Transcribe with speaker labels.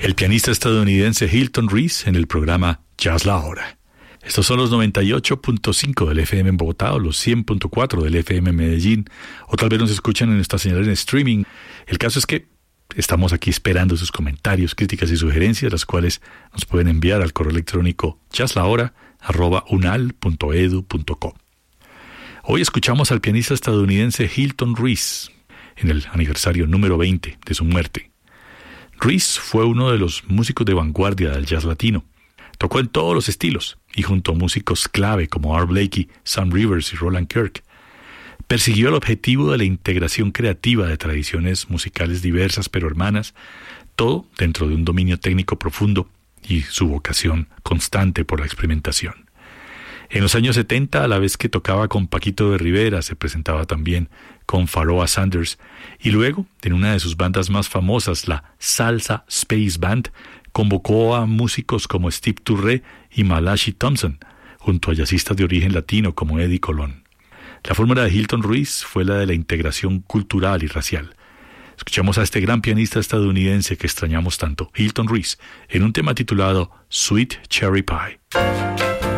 Speaker 1: el pianista estadounidense Hilton Reese en el programa Jazz La Hora. Estos son los 98.5 del FM en Bogotá o los 100.4 del FM en Medellín, o tal vez nos escuchan en nuestra señal en streaming. El caso es que estamos aquí esperando sus comentarios, críticas y sugerencias, las cuales nos pueden enviar al correo electrónico jazzlahora@unal.edu.co. Hoy escuchamos al pianista estadounidense Hilton Reese en el aniversario número 20 de su muerte. Reese fue uno de los músicos de vanguardia del jazz latino. Tocó en todos los estilos y junto a músicos clave como Art Blakey, Sam Rivers y Roland Kirk, persiguió el objetivo de la integración creativa de tradiciones musicales diversas pero hermanas, todo dentro de un dominio técnico profundo y su vocación constante por la experimentación. En los años 70, a la vez que tocaba con Paquito de Rivera, se presentaba también con Pharoah Sanders, y luego, en una de sus bandas más famosas, la Salsa Space Band, convocó a músicos como Steve Turre y Malachi Thompson, junto a jazzistas de origen latino como Eddie Colón. La fórmula de Hilton Reese fue la de la integración cultural y racial. Escuchamos a este gran pianista estadounidense que extrañamos tanto, Hilton Reese, en un tema titulado Sweet Cherry Pie.